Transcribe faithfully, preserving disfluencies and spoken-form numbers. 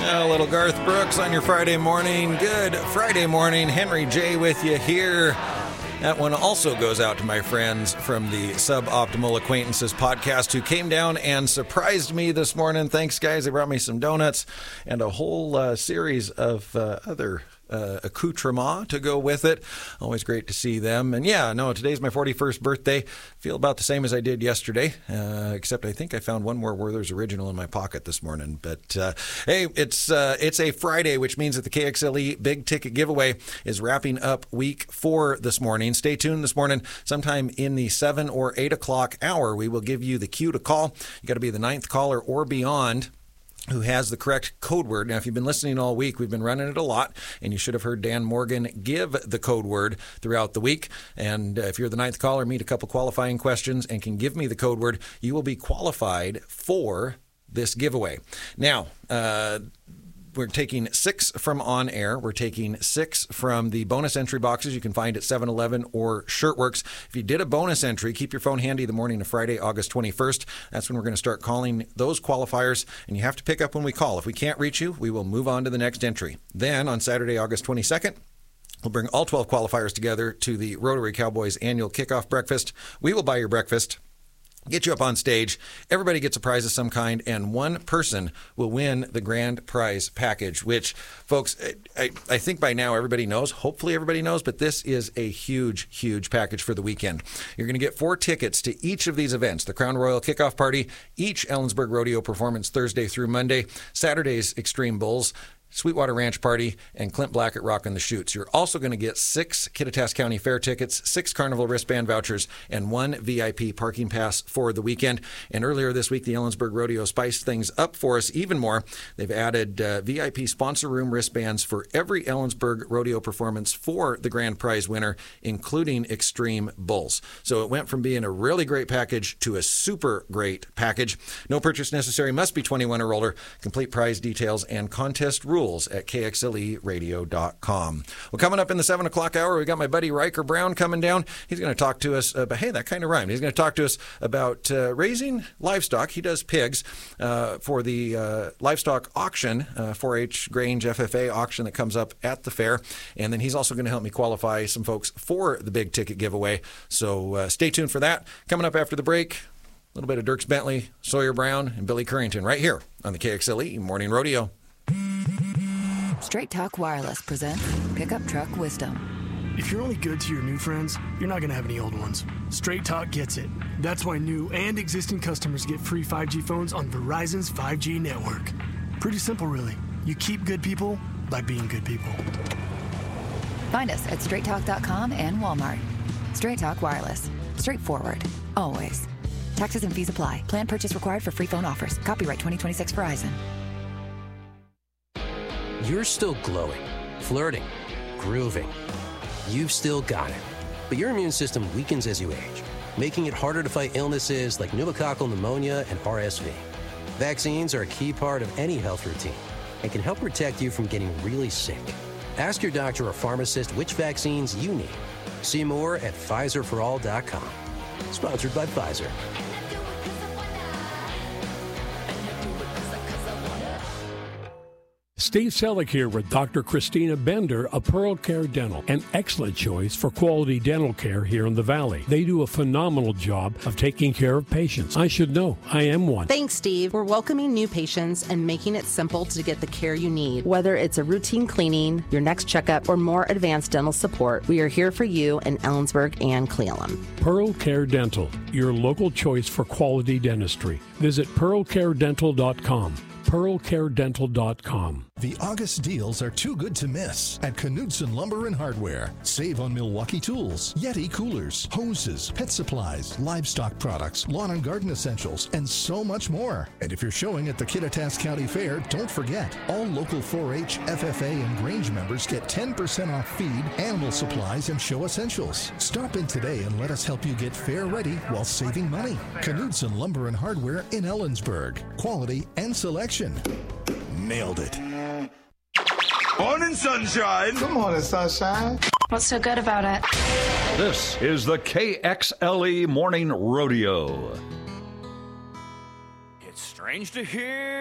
A little Garth Brooks on your Friday morning. Good Friday morning. Henry J. with you here. That one also goes out to my friends from the Suboptimal Acquaintances podcast who came down and surprised me this morning. Thanks, guys. They brought me some donuts and a whole uh, series of uh, other Uh, accoutrement to go with it. Always great to see them. And yeah, no, today's my forty-first birthday. Feel about the same as I did yesterday, uh, except I think I found one more Werther's Original in my pocket this morning. But uh, hey, it's uh, it's a Friday, which means that the K X L E Big Ticket Giveaway is wrapping up week four this morning. Stay tuned this morning. Sometime in the seven or eight o'clock hour, we will give you the cue to call. You got to be the ninth caller or beyond who has the correct code word. Now, if you've been listening all week, we've been running it a lot, and you should have heard Dan Morgan give the code word throughout the week. And uh, if you're the ninth caller, meet a couple qualifying questions and can give me the code word, you will be qualified for this giveaway. Now, uh, we're taking six from on air. We're taking six from the bonus entry boxes you can find at seven eleven or Shirtworks. If you did a bonus entry, keep your phone handy the morning of Friday, August twenty-first. That's when we're going to start calling those qualifiers, and you have to pick up when we call. If we can't reach you, we will move on to the next entry. Then on Saturday, August twenty-second, we'll bring all twelve qualifiers together to the Rotary Cowboys annual kickoff breakfast. We will buy your breakfast, get you up on stage. Everybody gets a prize of some kind, and one person will win the grand prize package, which, folks, I, I think by now everybody knows. Hopefully everybody knows, but this is a huge, huge package for the weekend. You're going to get four tickets to each of these events: the Crown Royal Kickoff Party, each Ellensburg Rodeo performance Thursday through Monday, Saturday's Extreme Bulls, Sweetwater Ranch Party, and Clint Blackett Rockin' the Chutes. You're also going to get six Kittitas County Fair tickets, six Carnival wristband vouchers, and one V I P parking pass for the weekend. And earlier this week, the Ellensburg Rodeo spiced things up for us even more. They've added uh, V I P sponsor room wristbands for every Ellensburg Rodeo performance for the grand prize winner, including Extreme Bulls. So it went from being a really great package to a super great package. No purchase necessary, must be twenty-one or older. Complete prize details and contest rules at K X L E radio dot com. Well, coming up in the seven o'clock hour, we got my buddy Riker Brown coming down. He's going to talk to us about, hey, that kind of rhymed. He's going to talk to us about uh, raising livestock. He does pigs uh, for the uh, livestock auction, uh, four H Grange F F A auction that comes up at the fair. And then he's also going to help me qualify some folks for the big ticket giveaway. So uh, stay tuned for that. Coming up after the break, a little bit of Dirks Bentley, Sawyer Brown, and Billy Currington right here on the K X L E Morning Rodeo. Straight Talk Wireless presents Pickup Truck Wisdom. If you're only good to your new friends, you're not going to have any old ones. Straight Talk gets it. That's why new and existing customers get free five G phones on Verizon's five G network. Pretty simple, really. You keep good people by being good people. Find us at straight talk dot com and Walmart. Straight Talk Wireless. Straightforward. Always. Taxes and fees apply. Plan purchase required for free phone offers. Copyright twenty twenty-six Verizon. You're still glowing, flirting, grooving. You've still got it. But your immune system weakens as you age, making it harder to fight illnesses like pneumococcal pneumonia and R S V. Vaccines are a key part of any health routine and can help protect you from getting really sick. Ask your doctor or pharmacist which vaccines you need. See more at Pfizer for all dot com. Sponsored by Pfizer. Steve Selleck here with Doctor Christina Bender of Pearl Care Dental, an excellent choice for quality dental care here in the Valley. They do a phenomenal job of taking care of patients. I should know. I am one. Thanks, Steve. We're welcoming new patients and making it simple to get the care you need. Whether it's a routine cleaning, your next checkup, or more advanced dental support, we are here for you in Ellensburg and Cle Elum. Pearl Care Dental, your local choice for quality dentistry. Visit pearl care dental dot com. pearl care dental dot com. The August deals are too good to miss at Knudsen Lumber and Hardware. Save on Milwaukee tools, Yeti coolers, hoses, pet supplies, livestock products, lawn and garden essentials, and so much more. And if you're showing at the Kittitas County Fair, don't forget, all local four H, F F A, and Grange members get ten percent off feed, animal supplies, and show essentials. Stop in today and let us help you get fair ready while saving money. Knudsen Lumber and Hardware in Ellensburg. Quality and selection. Nailed it. Morning, sunshine. Good morning, sunshine. What's so good about it? This is the K X L E Morning Rodeo. It's strange to hear